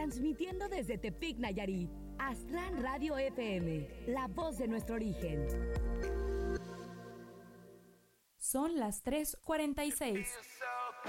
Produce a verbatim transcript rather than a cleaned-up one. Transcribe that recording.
transmitiendo desde Tepic, Nayarit. Aztlán Radio F M, la voz de nuestro origen. Son las tres cuarenta y seis.